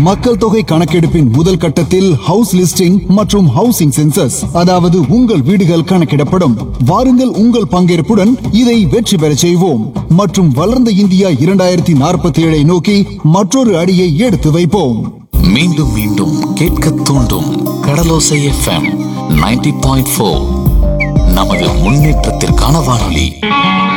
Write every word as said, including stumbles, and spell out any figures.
மக்கள் தொகை கணக்கெடுப்பின் முதல் கட்டத்தில் ஹவுஸ் லிஸ்டிங் மற்றும் ஹவுசிங் சென்சஸ், அதாவது உங்கள் வீடுகள் கணக்கிடப்படும். வாருங்கள், உங்கள் பங்கேற்புடன் இதை வெற்றி பெற செய்வோம் மற்றும் வளர்ந்த இந்தியா இரண்டாயிரத்தி நாற்பத்தி ஏழை நோக்கி மற்றொரு அடியை எடுத்து வைப்போம். மீண்டும் மீண்டும் கேட்க தூண்டும் கடலோசை எஃப்எம் நைன்டி பாயிண்ட் ஃபோர் நமது முன்னேற்றத்திற்கான வானொலி.